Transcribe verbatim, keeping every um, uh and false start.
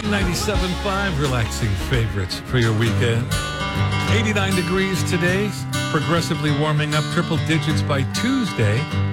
ninety-seven point five, relaxing favorites for your weekend. eighty-nine degrees today, progressively warming up triple digits by Tuesday.